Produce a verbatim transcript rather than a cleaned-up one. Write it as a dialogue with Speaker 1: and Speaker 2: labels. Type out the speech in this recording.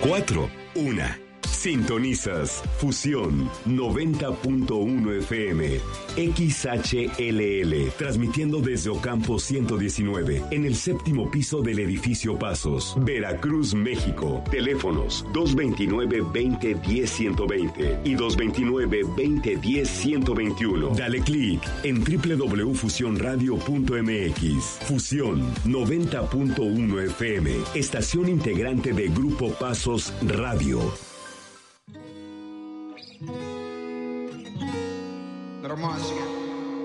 Speaker 1: cuatro, una. Sintonizas Fusión noventa punto uno F M, X H L L, transmitiendo desde Ocampo ciento diecinueve, en el séptimo piso del edificio Pasos, Veracruz, México. Teléfonos dos veintinueve, veinte, diez, ciento veinte y dos veintinueve, veinte, diez, ciento veintiuno. Dale clic en doble u doble u doble u punto fusión radio punto m x. Fusión noventa punto uno F M, estación integrante de Grupo Pasos Radio.
Speaker 2: Little Marcia.